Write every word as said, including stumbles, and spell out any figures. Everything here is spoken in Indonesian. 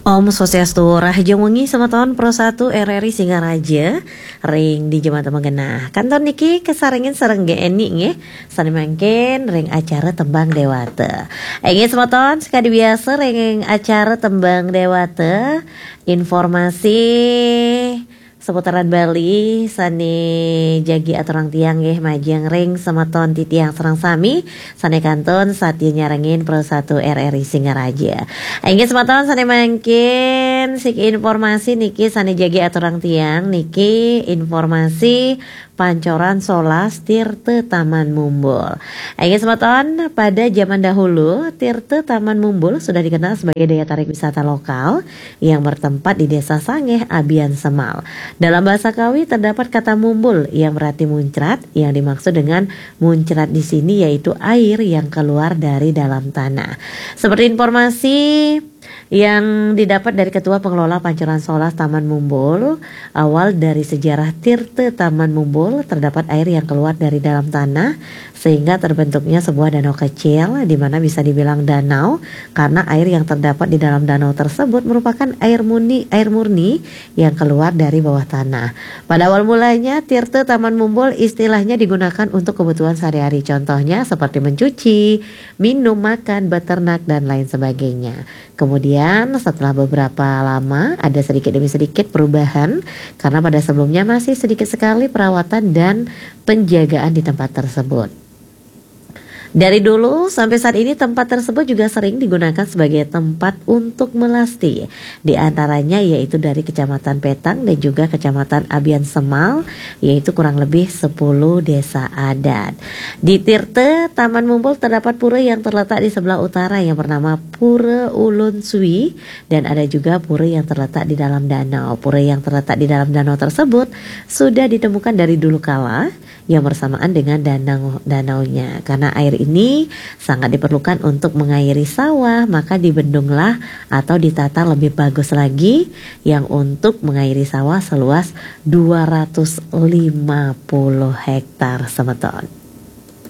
Om Swastiastu, Rahaja Wengi Semeton Pro satu R R I Singaraja ring di Jembatan Mengenah. Kantor niki kesaringin sareng G N I nggih. Sane mangken ring acara tembang dewata. Engge semeton sekali biasa ring acara tembang dewata. Informasi seputaran Bali sane jagi aturang tiang nggih majeng ring semeton titiang serang sami sane kanton satya nyarengin Pro satu R R I Singaraja. Engge semeton sane mangkin sik informasi niki sane jagi aturang tiang niki informasi Pancoran Solas Tirte Taman Mumbul. Engge semeton pada zaman dahulu Tirte Taman Mumbul sudah dikenal sebagai daya tarik wisata lokal yang bertempat di Desa Sangeh, Abian Semal. Dalam bahasa Kawi terdapat kata mumbul yang berarti muncrat, yang dimaksud dengan muncrat di sini yaitu air yang keluar dari dalam tanah. Seperti informasi yang didapat dari Ketua Pengelola Pancoran Solas Taman Mumbul, awal dari sejarah Tirte Taman Mumbul terdapat air yang keluar dari dalam tanah sehingga terbentuknya sebuah danau kecil di mana bisa dibilang danau karena air yang terdapat di dalam danau tersebut merupakan air murni air murni yang keluar dari bawah tanah. Pada awal mulanya Tirte Taman Mumbul istilahnya digunakan untuk kebutuhan sehari-hari, contohnya seperti mencuci, minum, makan, beternak dan lain sebagainya. Kemudian setelah beberapa lama ada sedikit demi sedikit perubahan karena pada sebelumnya masih sedikit sekali perawatan dan penjagaan di tempat tersebut. Dari dulu sampai saat ini tempat tersebut juga sering digunakan sebagai tempat untuk melasti. Di antaranya yaitu dari Kecamatan Petang dan juga Kecamatan Abian Semal, yaitu kurang lebih sepuluh desa adat. Di Tirte Taman Mumbul terdapat pura yang terletak di sebelah utara yang bernama Pura Ulun Sui, dan ada juga pura yang terletak di dalam danau. Pura yang terletak di dalam danau tersebut sudah ditemukan dari dulu kala yang bersamaan dengan danau danaunya. Karena air ini sangat diperlukan untuk mengairi sawah, maka dibendunglah atau ditata lebih bagus lagi yang untuk mengairi sawah seluas dua ratus lima puluh hektar semeton.